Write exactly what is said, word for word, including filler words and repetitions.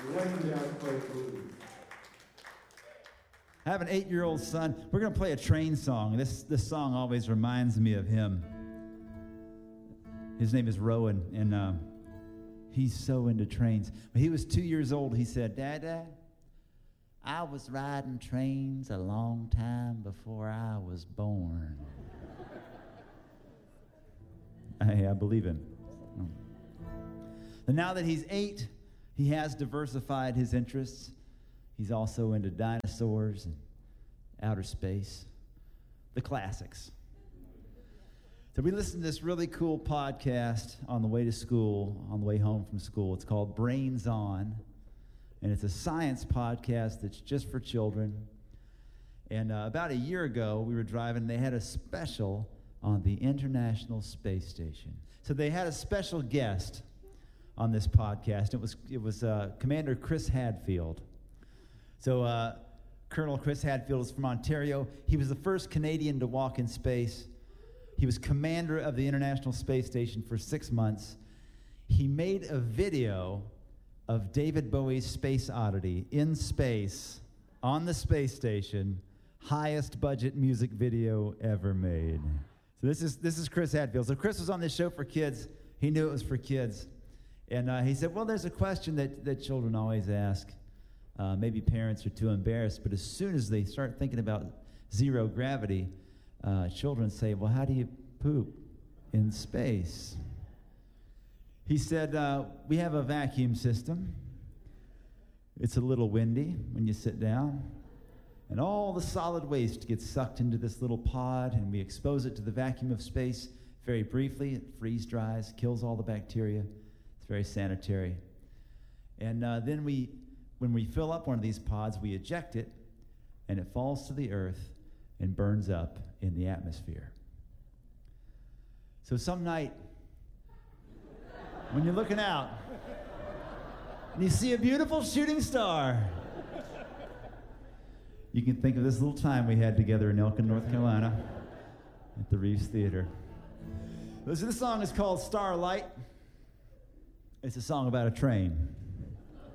learned how to play blues. I have an eight-year-old son. We're going to play a train song. This, this song always reminds me of him. His name is Rowan, and uh, he's so into trains. When he was two years old, he said, Dad, Dad, I was riding trains a long time before I was born. Hey, I believe him. And now that he's eight, he has diversified his interests. He's also into dinosaurs and outer space, the classics. So we listened to this really cool podcast on the way to school, on the way home from school. It's called Brains On, and it's a science podcast that's just for children. And uh, about a year ago, we were driving, and they had a special on the International Space Station. So they had a special guest on this podcast. It was it was uh, Commander Chris Hadfield. So uh, Colonel Chris Hadfield is from Ontario. He was the first Canadian to walk in space. He was commander of the International Space Station for six months. He made a video of David Bowie's Space Oddity in space on the space station, highest budget music video ever made. So this is this is Chris Hadfield. So Chris was on this show for kids. He knew it was for kids. And uh, he said, well, there's a question that, that children always ask. Uh, maybe parents are too embarrassed, but as soon as they start thinking about zero gravity, uh, children say, well, how do you poop in space? He said, uh, we have a vacuum system. It's a little windy when you sit down. And all the solid waste gets sucked into this little pod, and we expose it to the vacuum of space very briefly. It freeze dries, kills all the bacteria. It's very sanitary. And uh, then we, when we fill up one of these pods, we eject it, and it falls to the earth and burns up in the atmosphere. So some night, when you're looking out, and you see a beautiful shooting star, you can think of this little time we had together in Elkin, North Carolina, at the Reeves Theater. This song is called Starlight. It's a song about a train.